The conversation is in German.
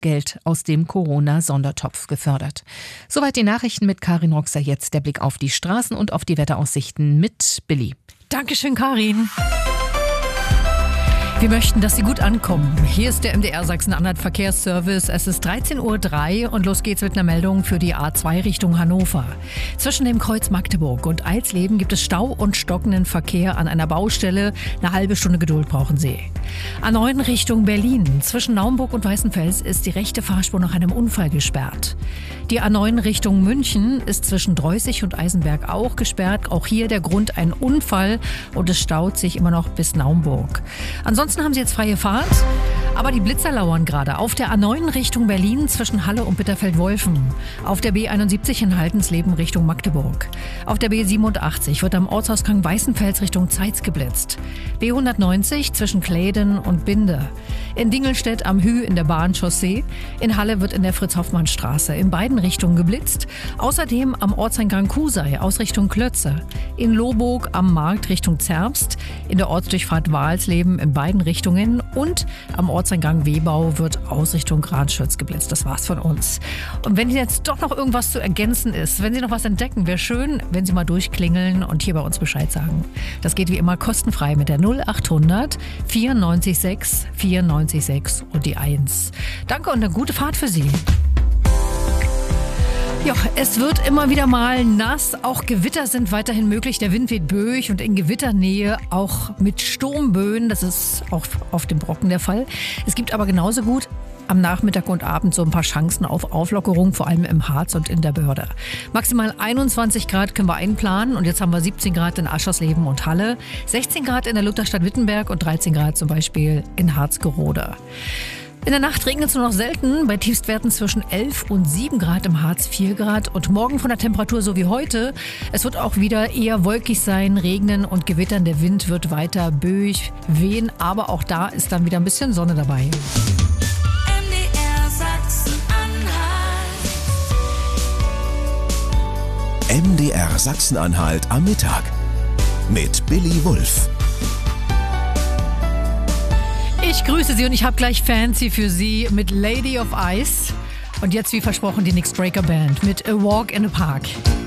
Geld aus dem Corona-Sondertopf gefördert. Soweit die Nachrichten mit Karin Roxer. Jetzt der Blick auf die Straßen und auf die Wetteraussichten mit Billy. Dankeschön, Karin. Wir möchten, dass Sie gut ankommen. Hier ist der MDR Sachsen-Anhalt Verkehrsservice. Es ist 13:03 Uhr und los geht's mit einer Meldung für die A2 Richtung Hannover. Zwischen dem Kreuz Magdeburg und Eisleben gibt es Stau und stockenden Verkehr an einer Baustelle. Eine halbe Stunde Geduld brauchen Sie. A9 Richtung Berlin. Zwischen Naumburg und Weißenfels ist die rechte Fahrspur nach einem Unfall gesperrt. Die A9 Richtung München ist zwischen Dreußig und Eisenberg auch gesperrt. Auch hier der Grund ein Unfall und es staut sich immer noch bis Naumburg. Ansonsten haben Sie jetzt freie Fahrt, aber die Blitzer lauern gerade auf der A9 Richtung Berlin zwischen Halle und Bitterfeld-Wolfen. Auf der B71 in Haltensleben Richtung Magdeburg. Auf der B87 wird am Ortsausgang Weißenfels Richtung Zeitz geblitzt. B190 zwischen Kläden und Binde. In Dingelstedt am Hü in der Bahnchaussee. In Halle wird in der Fritz-Hoffmann-Straße in beiden Richtungen geblitzt. Außerdem am Ortseingang Kusei aus Richtung Klötze. In Lohburg am Markt Richtung Zerbst. In der Ortsdurchfahrt Walsleben in beiden Richtungen. Und am Ortseingang Wehbau wird aus Richtung Granschütz geblitzt. Das war's von uns. Und wenn jetzt doch noch irgendwas zu ergänzen ist, wenn Sie noch was entdecken, wäre schön, wenn Sie mal durchklingeln und hier bei uns Bescheid sagen. Das geht wie immer kostenfrei mit der 0800 94 6 und die 1. Danke und eine gute Fahrt für Sie. Ja, es wird immer wieder mal nass. Auch Gewitter sind weiterhin möglich. Der Wind weht böig und in Gewitternähe auch mit Sturmböen. Das ist auch auf dem Brocken der Fall. Es gibt aber genauso gut am Nachmittag und Abend so ein paar Chancen auf Auflockerung, vor allem im Harz und in der Börde. Maximal 21 Grad können wir einplanen und jetzt haben wir 17 Grad in Aschersleben und Halle, 16 Grad in der Lutherstadt Wittenberg und 13 Grad zum Beispiel in Harzgerode. In der Nacht regnet es nur noch selten, bei Tiefstwerten zwischen 11 und 7 Grad im Harz 4 Grad. Und morgen von der Temperatur so wie heute. Es wird auch wieder eher wolkig sein, regnen und gewittern. Der Wind wird weiter böig wehen, aber auch da ist dann wieder ein bisschen Sonne dabei. MDR Sachsen-Anhalt am Mittag mit Billy Wulff. Ich grüße Sie und ich habe gleich Fancy für Sie mit Lady of Ice. Und jetzt wie versprochen die Nick Straker Band mit A Walk in the Park.